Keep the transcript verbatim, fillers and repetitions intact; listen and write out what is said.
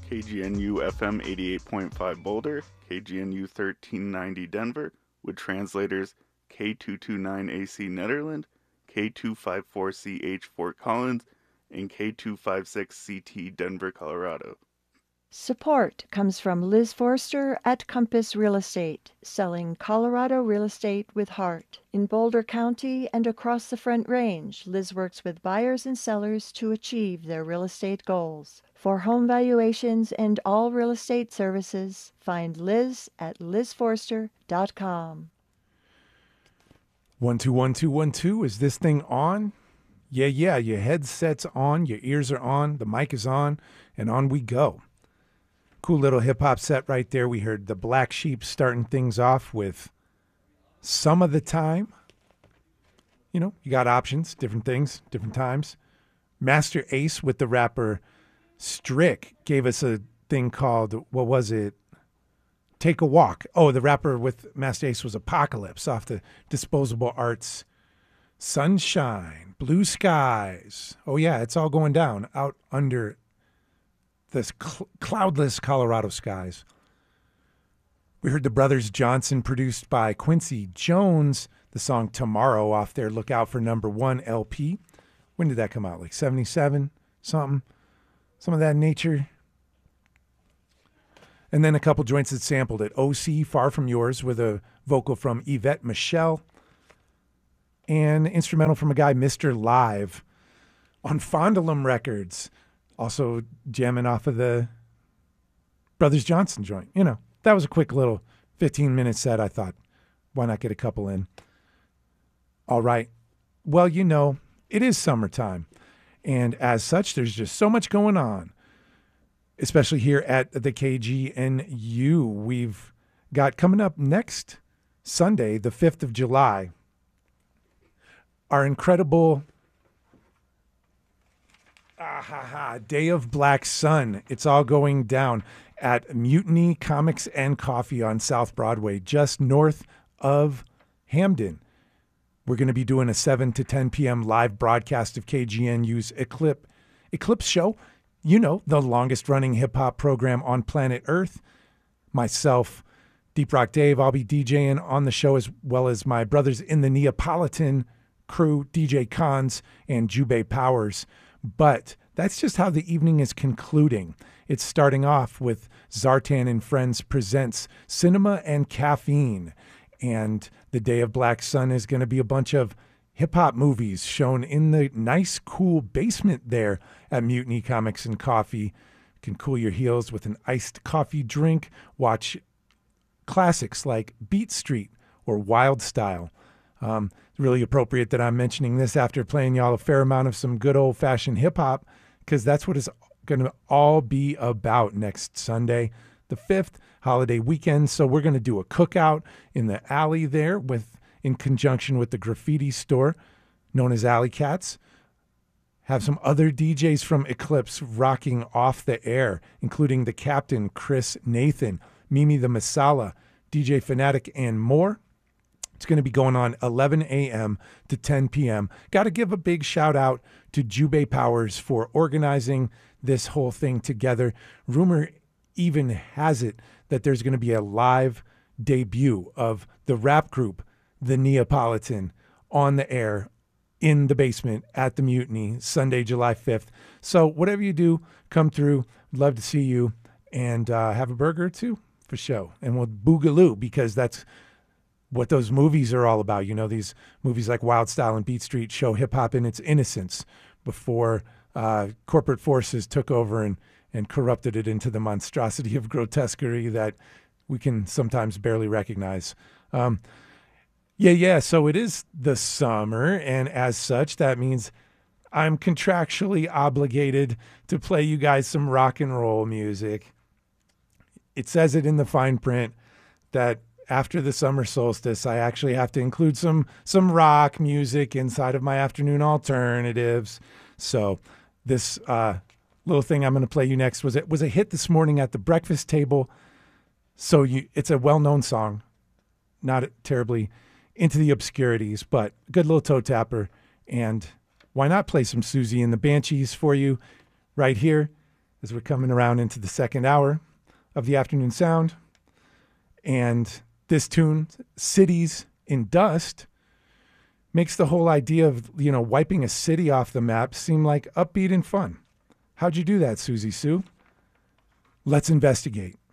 K G N U F M eighty-eight point five Boulder, K G N U thirteen ninety Denver, with translators K two twenty-nine A C Nederland, K two fifty-four C H Fort Collins, and K two fifty-six C T Denver, Colorado. Support comes from Liz Forster at Compass Real Estate, selling Colorado real estate with heart. In Boulder County and across the Front Range, Liz works with buyers and sellers to achieve their real estate goals. For home valuations and all real estate services, find Liz at liz forster dot com. One, two, one, two, one, two. Is this thing on? Yeah, yeah. Your headset's on, your ears are on, the mic is on, and on we go. Cool little hip-hop set right there. We heard the Black Sheep starting things off with Some of the Time. You know, you got options, different things, different times. Master Ace with the rapper Strick gave us a thing called, what was it? Take a Walk. Oh, the rapper with Master Ace was Apocalypse off the Disposable Arts. Sunshine, Blue Skies. Oh, yeah, it's all going down out under this cl- cloudless Colorado skies. We heard the Brothers Johnson, produced by Quincy Jones, the song Tomorrow off their Look Out for Number One L P. When did that come out? Like seventy-seven, something? Some of that nature. And then a couple joints that sampled it. O C, Far From Yours, with a vocal from Yvette Michelle. And instrumental from a guy, Mister Live, on Fondulum Records. Also jamming off of the Brothers Johnson joint. You know, that was a quick little fifteen-minute set, I thought. Why not get a couple in? All right. Well, you know, it is summertime. And as such, there's just so much going on, especially here at the K G N U. We've got coming up next Sunday, the fifth of July, our incredible ah, ha, ha, Day of Black Sun. It's all going down at Mutiny Comics and Coffee on South Broadway, just north of Hamden. We're going to be doing a seven to ten p.m. live broadcast of K G N U's Eclipse, Eclipse Show. You know, the longest running hip-hop program on planet Earth. Myself, Deep Rock Dave, I'll be DJing on the show, as well as my brothers in the Neapolitan crew, D J Cons and Jubei Powers. But that's just how the evening is concluding. It's starting off with Zartan and Friends presents Cinema and Caffeine. And the Day of Black Sun is going to be a bunch of hip-hop movies shown in the nice, cool basement there at Mutiny Comics and Coffee. You can cool your heels with an iced coffee drink. Watch classics like Beat Street or Wild Style. Um, it's really appropriate that I'm mentioning this after playing y'all a fair amount of some good old-fashioned hip-hop, because that's what it's going to all be about next Sunday, the fifth, holiday weekend. So we're going to do a cookout in the alley there with, in conjunction with the graffiti store known as Alley Cats. Have some other D Js from Eclipse rocking off the air, including the Captain, Chris Nathan, Mimi the Masala, D J Fanatic, and more. It's going to be going on eleven a.m. to ten p.m. Got to give a big shout out to Jubei Powers for organizing this whole thing together. Rumor even has it that there's going to be a live debut of the rap group, the Neapolitan, on the air in the basement at the Mutiny, Sunday, July fifth. So whatever you do, come through. Love to see you, and uh, have a burger or two for show. And we'll boogaloo, because that's what those movies are all about. You know, these movies like Wild Style and Beat Street show hip-hop in its innocence before uh, corporate forces took over and, and corrupted it into the monstrosity of grotesquerie that we can sometimes barely recognize. Um, yeah, yeah, so it is the summer, and as such, that means I'm contractually obligated to play you guys some rock and roll music. It says it in the fine print that after the summer solstice, I actually have to include some some rock music inside of my afternoon alternatives. So this uh, little thing I'm going to play you next was it was a hit this morning at the breakfast table. So you, it's a well-known song, not terribly into the obscurities, but a good little toe tapper. And why not play some Susie and the Banshees for you right here? as we're coming around into the second hour of the Afternoon Sound. And this tune, Cities in Dust, makes the whole idea of, you know, wiping a city off the map seem like upbeat and fun. How'd you do that, Susie Sue? Let's investigate.